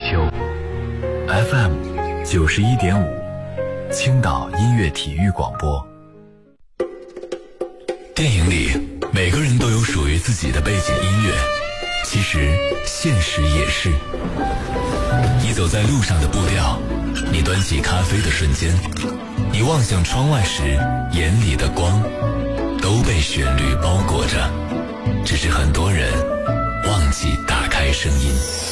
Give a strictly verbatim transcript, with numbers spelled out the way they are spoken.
秋 F M 九十一点五，青岛音乐体育广播。电影里每个人都有属于自己的背景音乐，其实现实也是。你走在路上的步调，你端起咖啡的瞬间，你望向窗外时眼里的光，都被旋律包裹着，只是很多人忘记打开声音。